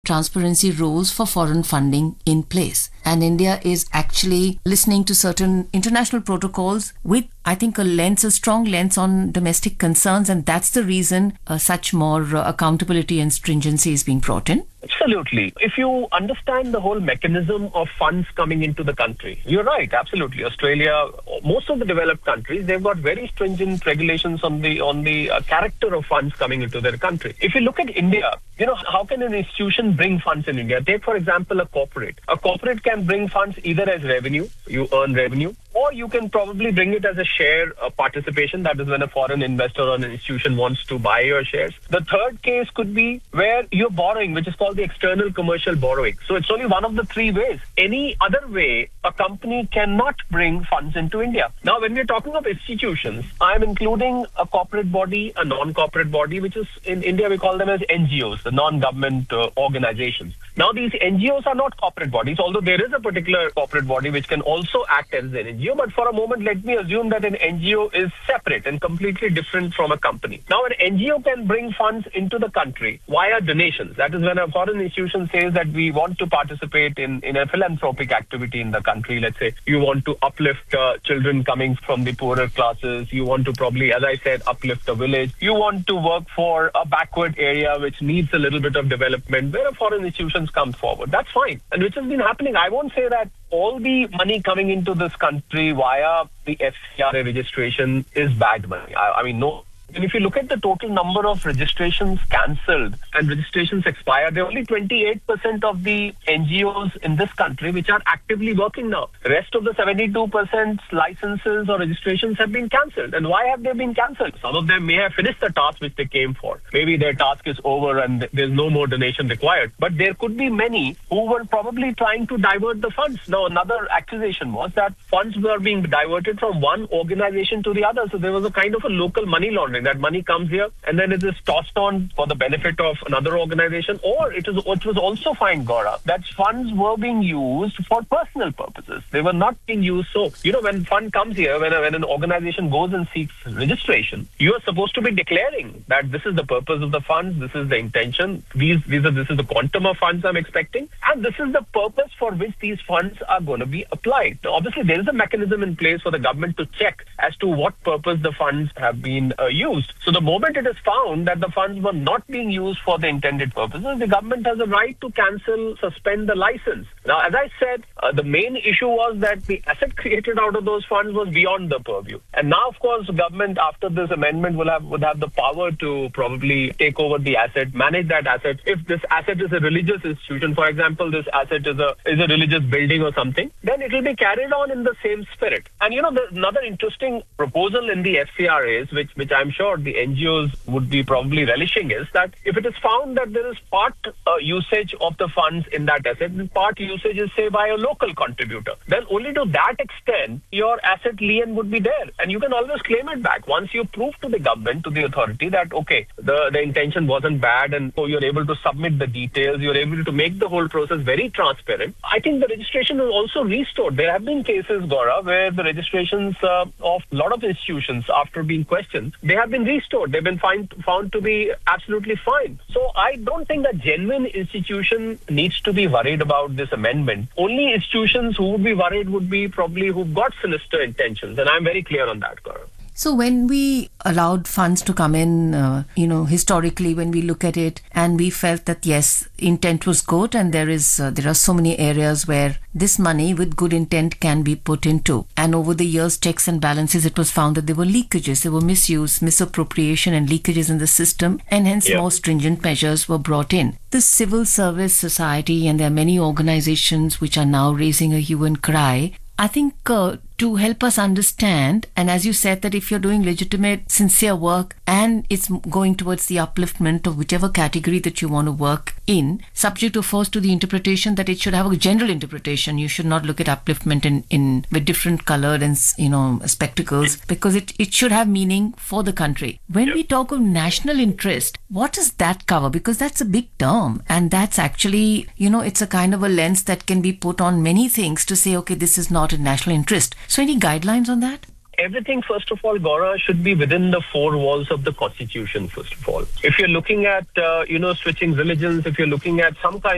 transparency rules for foreign funding in place. And India is actually listening to certain international protocols with, I think, a strong lens on domestic concerns. And that's the reason such more accountability and stringency is being brought in. Absolutely. If you understand the whole mechanism of funds coming into the country, you're right, absolutely. Australia, most of the developed countries, they've got very stringent regulations on the character of funds coming into their country. If you look at India, how can an institution bring funds in India? Take, for example, a corporate. A corporate can bring funds either as revenue, you earn revenue, or you can probably bring it as a share participation. That is when a foreign investor or an institution wants to buy your shares. The third case could be where you're borrowing, which is called the external commercial borrowing. So it's only one of the three ways. Any other way, a company cannot bring funds into India. Now, when we're talking of institutions, I'm including a corporate body, a non-corporate body, which is in India, we call them as NGOs, the non-government organizations. Now, these NGOs are not corporate bodies, although there is a particular corporate body which can also act as an NGO. But for a moment, let me assume that an NGO is separate and completely different from a company. Now, an NGO can bring funds into the country via donations. That is when a foreign institution says that we want to participate in a philanthropic activity in the country. Let's say you want to uplift children coming from the poorer classes. You want to probably, as I said, uplift a village. You want to work for a backward area which needs a little bit of development where a foreign institution comes forward. That's fine. And which has been happening. I won't say that all the money coming into this country via the FCRA registration is bad money. I mean, no. And if you look at the total number of registrations cancelled and registrations expired, there are only 28% of the NGOs in this country which are actively working now. The rest of the 72% licenses or registrations have been cancelled. And why have they been cancelled? Some of them may have finished the task which they came for. Maybe their task is over and there's no more donation required. But there could be many who were probably trying to divert the funds. Now, another accusation was that funds were being diverted from one organization to the other. So there was a kind of a local money laundering. That money comes here and then it is tossed on for the benefit of another organization, or it was also fine, Gaurav, that funds were being used for personal purposes. They were not being used. So, when fund comes here, when an organization goes and seeks registration, you are supposed to be declaring that this is the purpose of the funds, this is the intention, this is the quantum of funds I'm expecting, and this is the purpose for which these funds are going to be applied. Now, obviously, there is a mechanism in place for the government to check as to what purpose the funds have been used. So the moment it is found that the funds were not being used for the intended purposes, the government has a right to cancel, suspend the license. Now, as I said, the main issue was that the asset created out of those funds was beyond the purview. And now, of course, the government, after this amendment, would have the power to probably take over the asset, manage that asset. If this asset is a religious institution, for example, this asset is a religious building or something, then it will be carried on in the same spirit. And there's another interesting proposal in the FCRAs, which I'm sure the NGOs would be probably relishing, is that if it is found that there is part usage of the funds in that asset and part usage is, say, by a local contributor, then only to that extent your asset lien would be there. And you can always claim it back once you prove to the government, to the authority, that, okay, the intention wasn't bad and so you're able to submit the details, you're able to make the whole process very transparent. I think the registration is also restored. There have been cases, Gaurav, where the registrations of a lot of institutions, after being questioned, they have been restored. They've been found to be absolutely fine. So I don't think that genuine institution needs to be worried about this amendment. Only institutions who would be worried would be probably who've got sinister intentions. And I'm very clear on that, Gaurav. So when we allowed funds to come in, historically, when we look at it and we felt that, yes, intent was good and there are so many areas where this money with good intent can be put into. And over the years, checks and balances, it was found that there were leakages, there were misuse, misappropriation and leakages in the system, and hence more stringent measures were brought in. The civil service society, and there are many organizations which are now raising a hue and cry, I think to help us understand, and as you said, that if you're doing legitimate, sincere work and it's going towards the upliftment of whichever category that you want to work in, subject of course to the interpretation that it should have a general interpretation. You should not look at upliftment in with different colored and spectacles, because it should have meaning for the country. When we talk of national interest, what does that cover? Because that's a big term, and that's actually, it's a kind of a lens that can be put on many things to say, okay, this is not a national interest. So any guidelines on that? Everything, first of all, Gaurav, should be within the four walls of the Constitution, first of all. If you're looking at, switching religions, if you're looking at some kind